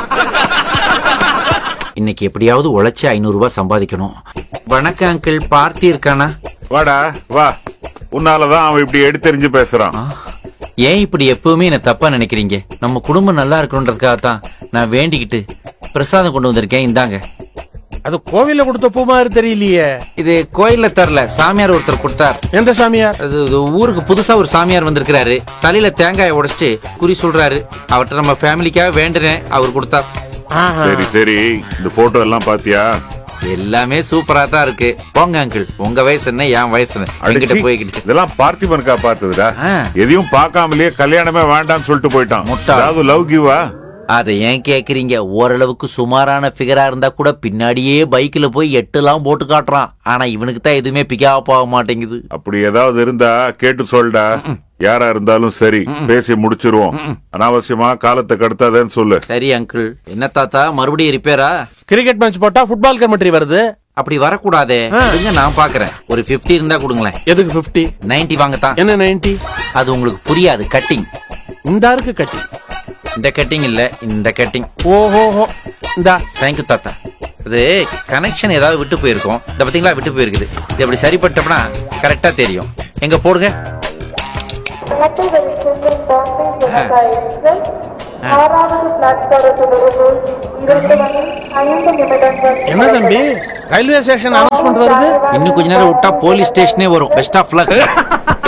இன்னைக்கு எப்படியாவது உழைச்சி 500 ரூபாய் சம்பாதிக்கணும். வணக்கம் அங்கிள், பார்த்தி இருக்கானா? வாடா வா, உன்னாலதான் அவன் இப்படி எடுத்தெறிஞ்சு பேசுறான். ஏன் இப்படி எப்பவுமே என்ன தப்பா நினைக்கிறீங்க? நம்ம குடும்பம் நல்லா இருக்கணுன்றதுக்காக தான் நான் வேண்டிக்கிட்டு பிரசாதம் கொண்டு வந்திருக்கேன். இந்தாங்க. அது கோவில்ல கொடுத்த பூ மாதிரி தெரியலையே. இது கோயில்ல தரல, சாமியார் ஒருத்தர் கொடுத்தார். எந்த சாமியார்? அது ஊருக்கு புதுசா ஒரு சாமியார் வந்திருக்கிறாரு. தலையில தேங்காயை உடைச்சிட்டு குறி சொல்றாரு. அவர்கிட்ட நம்ம ஃபேமிலிக்காக வேண்டுறேன், அவர் கொடுத்தார். சரி சரி, இந்த போட்டோ எல்லாம் பாத்தியா? எல்லாமே சூப்பரா தான் இருக்கு. போங்க அங்கிள், உங்க வயசு என்ன, என் வயசு என்ன, போய்கிட்டு. இதெல்லாம் பார்த்திபனுக்கா பார்த்ததுடா. எதையும் பார்க்காமலேயே கல்யாணமே வேண்டாம்னு சொல்லிட்டு போயிட்டான். அதாவது லவ் கிவா? அதை ஏன் கேக்குறீங்க? ஓரளவுக்கு சுமாரான பிகரா இருந்தா கூட பின்னாடியே பைக்ல போய் 8 போட்டு காட்டுறான். ஆனா இவனுக்கு தான் எதுவுமே பிக்கப் ஆக மாட்டேங்குது. அப்படி ஏதாவது இருந்தா கேட்டு சொல்டா. யாரா இருந்தாலும் சரி, பேசி முடிச்சிருவோம். அனாவசியமா காலத்தை கடத்தாதேன்னு சொல்லு. சரி அங்கிள். என்ன தாத்தா, மறுபடியும் ரிப்பேரா? கிரிக்கெட் மேட்ச் போட்டா ஃபுட்பால் கமெண்ட்ரி வருது. அப்படி வரக்கூடாதே. நான் பாக்குறேன். ஒரு 50 இருந்தா கொடுங்களேன். எதுக்கு 50? 90 வாங்கத்தான். என்ன 90? அது உங்களுக்கு புரியாது. கட்டிங். இந்த இருக்கு கட்டிங். இந்த கட்டிங் இல்ல, இந்த கட்டிங். ஓஹோ, இந்த தேங்க்யூ தாத்தா. அது கனெக்ஷன் ஏதாவது விட்டு போயிருக்கும். இத பாத்தீங்களா, விட்டு போயிருக்குது. இது அப்படி சரிப்பட்டோம்னா கரெக்டா தெரியும். எங்க போடுங்க. என்ன தம்பி, ரயில்வே ஸ்டேஷன் அனௌன்ஸ்மெண்ட் வருது? இன்னும் கொஞ்ச நேரம் விட்டா போலீஸ் ஸ்டேஷனே வரும். Best of luck.